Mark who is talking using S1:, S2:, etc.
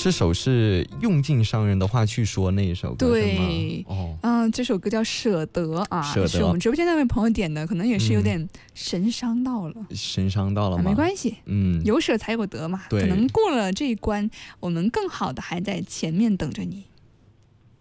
S1: 这首是用尽伤人的话去说那一首歌，
S2: 对，这首歌叫舍得啊，是我们直播间那位朋友点的，可能也是有点神伤到了，
S1: 神伤到了吗？
S2: 没关系，有舍才有得嘛，可能过了这一关，我们更好的还在前面等着你。